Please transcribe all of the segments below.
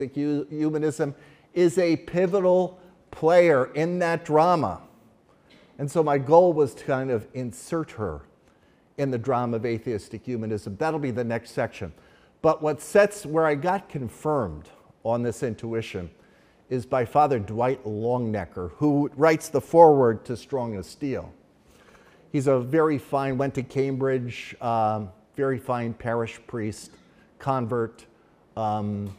humanism is a pivotal player in that drama. And so my goal was to kind of insert her in the drama of atheistic humanism. That'll be the next section. But where I got confirmed on this intuition is by Father Dwight Longnecker, who writes the foreword to Strong as Steel. He's a very fine, went to Cambridge, very fine parish priest, convert, who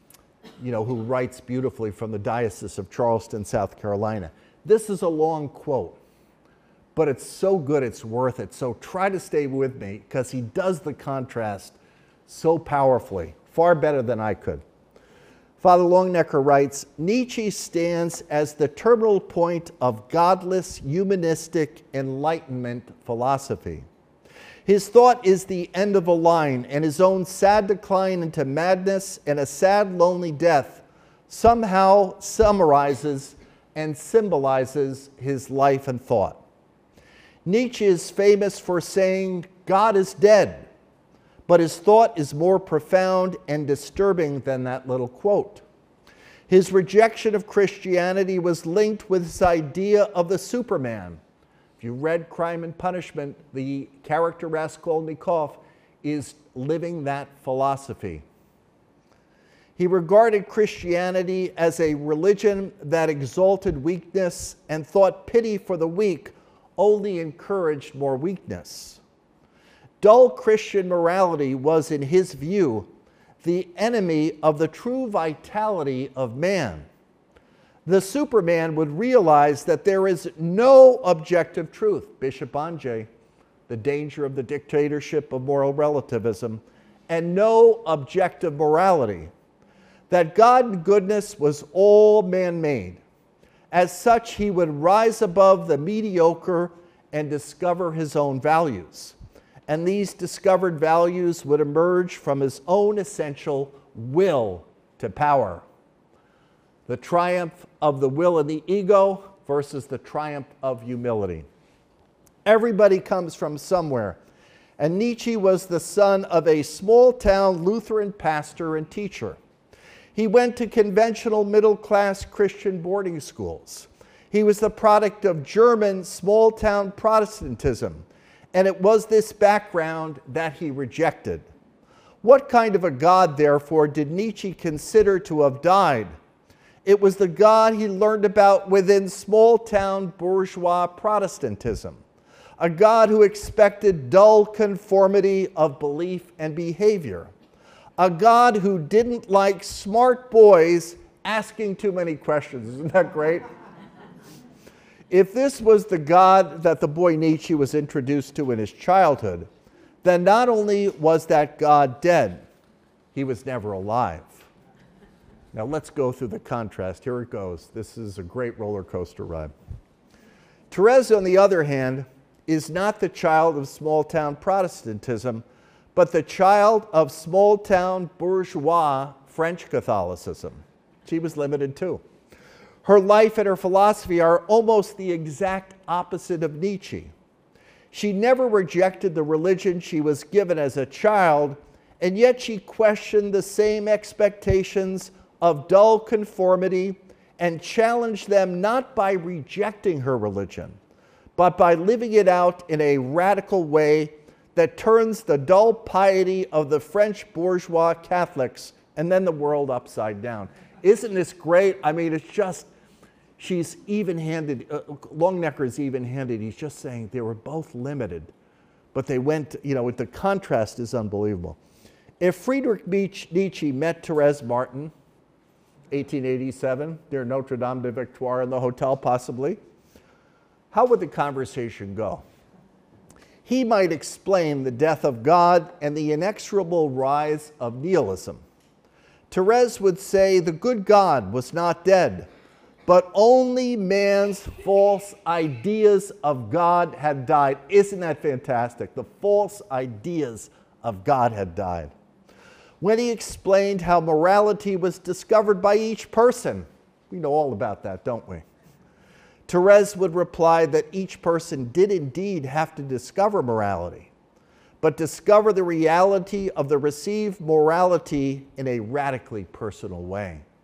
writes beautifully from the Diocese of Charleston, South Carolina. This is a long quote, but it's so good it's worth it. So try to stay with me because he does the contrast so powerfully, far better than I could. Father Longnecker writes, Nietzsche stands as the terminal point of godless, humanistic Enlightenment philosophy. His thought is the end of a line, and his own sad decline into madness and a sad, lonely death somehow summarizes and symbolizes his life and thought. Nietzsche is famous for saying, God is dead. But his thought is more profound and disturbing than that little quote. His rejection of Christianity was linked with his idea of the Superman. If you read Crime and Punishment, the character Raskolnikov is living that philosophy. He regarded Christianity as a religion that exalted weakness and thought pity for the weak only encouraged more weakness. Dull Christian morality was, in his view, the enemy of the true vitality of man. The Superman would realize that there is no objective truth. Bishop Banje, The Danger of the Dictatorship of Moral Relativism, and no objective morality. That God and goodness was all man-made. As such, he would rise above the mediocre and discover his own values. And these discovered values would emerge from his own essential will to power. The triumph of the will and the ego versus the triumph of humility. Everybody comes from somewhere, and Nietzsche was the son of a small-town Lutheran pastor and teacher. He went to conventional middle-class Christian boarding schools. He was the product of German small-town Protestantism, and it was this background that he rejected. What kind of a God, therefore, did Nietzsche consider to have died? It was the God he learned about within small-town bourgeois Protestantism, a God who expected dull conformity of belief and behavior, a God who didn't like smart boys asking too many questions. Isn't that great? If this was the God that the boy Nietzsche was introduced to in his childhood, then not only was that God dead, he was never alive. Now let's go through the contrast. Here it goes. This is a great roller coaster ride. Therese, on the other hand, is not the child of small-town Protestantism, but the child of small-town bourgeois French Catholicism. She was limited too. Her life and her philosophy are almost the exact opposite of Nietzsche. She never rejected the religion she was given as a child, and yet she questioned the same expectations of dull conformity and challenged them not by rejecting her religion, but by living it out in a radical way that turns the dull piety of the French bourgeois Catholics and then the world upside down. Isn't this great? I mean, it's just, she's even-handed. Longnecker is even-handed. He's just saying they were both limited, but they went, the contrast is unbelievable. If Friedrich Nietzsche met Therese Martin, 1887, near Notre Dame de Victoire in the hotel possibly, how would the conversation go? He might explain the death of God and the inexorable rise of nihilism. Therese would say the good God was not dead, but only man's false ideas of God had died. Isn't that fantastic? The false ideas of God had died. When he explained how morality was discovered by each person, we know all about that, don't we? Therese would reply that each person did indeed have to discover morality, but discover the reality of the received morality in a radically personal way.